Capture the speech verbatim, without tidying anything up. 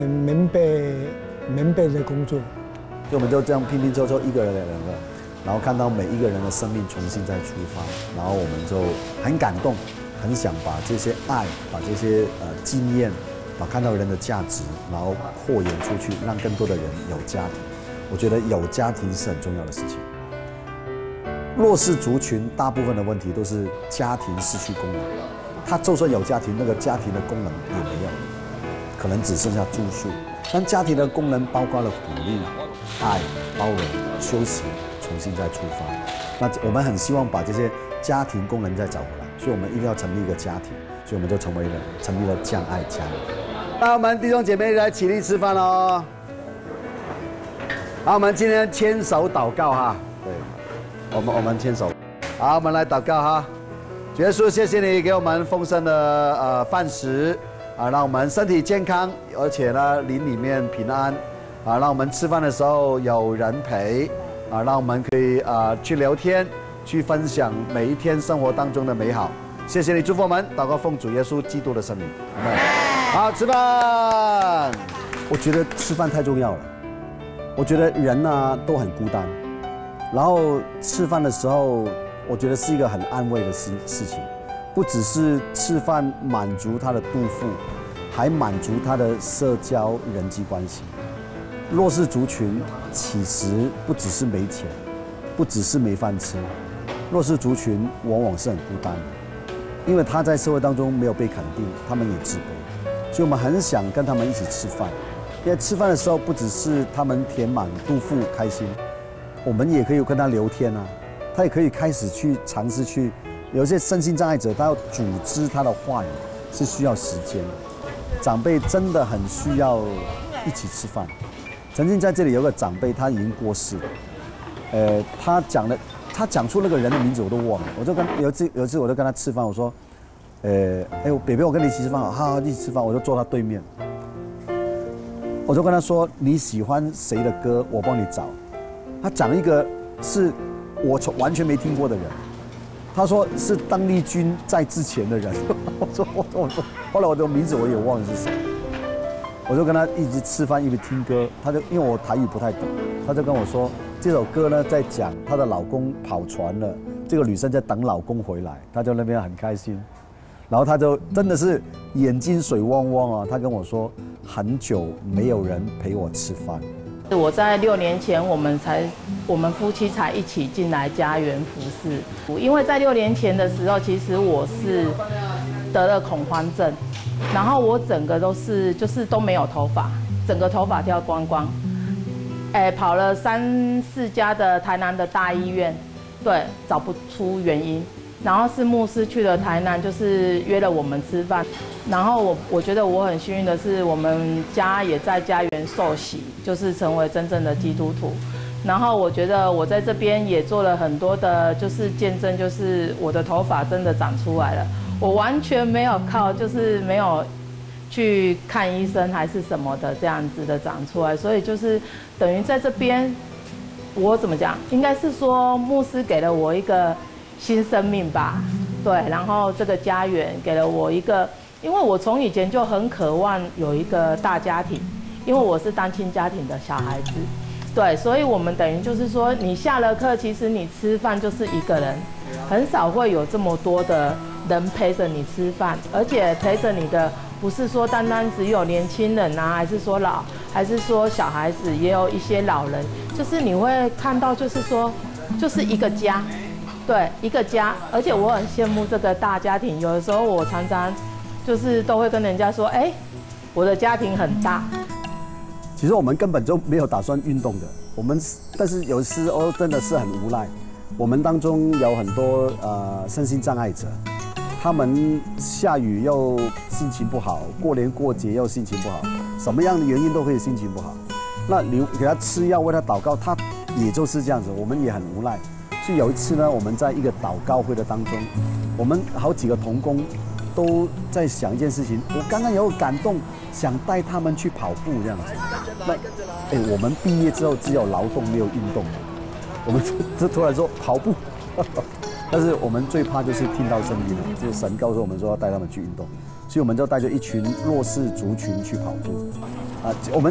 免费免费的工作， 就我们就这样拼拼凑凑一个人两个，然后看到每一个人的生命重新再出发，然后我们就很感动，很想把这些爱，把这些呃经验，把看到人的价值，然后扩延出去，让更多的人有家庭。我觉得有家庭是很重要的事情。弱势族群大部分的问题都是家庭失去功能，他就算有家庭，那个家庭的功能也没有，可能只剩下住宿。但家庭的功能包括了鼓励、爱、包容、休息，重新再出发。那我们很希望把这些家庭功能再找回来，所以我们一定要成立一个家庭，所以我们就成为了成立了将爱家。那我们弟兄姐妹来起立吃饭哦。好，我们今天牵手祷告哈。对。我们我们牵手，好，我们来祷告哈。主耶稣，谢谢你给我们丰盛的呃饭食啊，让我们身体健康，而且呢灵里面平安啊，让我们吃饭的时候有人陪啊，让我们可以啊去聊天，去分享每一天生活当中的美好。谢谢你祝福我们，祷告奉主耶稣基督的圣名，阿门。好，吃饭。我觉得吃饭太重要了，我觉得人呢都很孤单。然后吃饭的时候，我觉得是一个很安慰的事事情，不只是吃饭满足他的肚腹，还满足他的社交人际关系。弱势族群其实不只是没钱，不只是没饭吃，弱势族群往往是很孤单的，因为他在社会当中没有被肯定，他们也自卑，所以我们很想跟他们一起吃饭，因为吃饭的时候不只是他们填满肚腹开心。我们也可以跟他聊天啊，他也可以开始去尝试去，有些身心障碍者，他要组织他的话语是需要时间，长辈真的很需要一起吃饭。曾经在这里有个长辈，他已经过世了，呃，他讲了，他讲出那个人的名字我都忘了，我就跟有一次有一次我就跟他吃饭，我说，呃，哎，北北我跟你一起吃饭，好好一起吃饭，我就坐他对面，我就跟他说你喜欢谁的歌，我帮你找。他讲一个是我从完全没听过的人，他说是邓丽君在之前的人。我说我我后来我的名字我也忘了是谁，我就跟他一直吃饭一直听歌，他就因为我台语不太懂，他就跟我说这首歌呢在讲她的老公跑船了，这个女生在等老公回来，她就那边很开心，然后他就真的是眼睛水汪汪啊，他跟我说很久没有人陪我吃饭。 我在六年前，我们才我们夫妻才一起进来家园服侍。因为在六年前的时候，其实我是得了恐慌症，然后我整个都是就是都没有头发，整个头发掉光光。哎，跑了三四家的台南的大医院，对，找不出原因。然后是牧师去了台南，就是约了我们吃饭。然后我我觉得我很幸运的是，我们家也在家园受洗，就是成为真正的基督徒。然后我觉得我在这边也做了很多的，就是见证，就是我的头发真的长出来了。我完全没有靠，就是没有去看医生还是什么的这样子的长出来，所以就是等于在这边，我怎么讲？应该是说牧师给了我一个新生命吧，对，然后这个家园给了我一个，因为我从以前就很渴望有一个大家庭，因为我是单亲家庭的小孩子，对，所以我们等于就是说，你下了课，其实你吃饭就是一个人，很少会有这么多的人陪着你吃饭，而且陪着你的不是说单单只有年轻人啊，还是说老，还是说小孩子，也有一些老人，就是你会看到，就是说，就是一个家。对，一个家，而且我很羡慕这个大家庭。有的时候我常常就是都会跟人家说，哎，我的家庭很大。 其实我们根本就没有打算运动的，我们但是有时候真的是很无奈。我们当中有很多呃身心障碍者，他们下雨又心情不好，过年过节又心情不好，什么样的原因都可以心情不好。那你给他吃药，为他祷告，他也就是这样子，我们也很无奈。所以有一次呢，我们在一个祷告会的当中，我们好几个同工都在想一件事情。我刚刚有感动，想带他们去跑步这样子。那，哎，我们毕业之后只有劳动没有运动，我们这突然说跑步，但是我们最怕就是听到声音了，就是神告诉我们说要带他们去运动。 所以我们就带着一群弱势族群去跑步，啊，我们。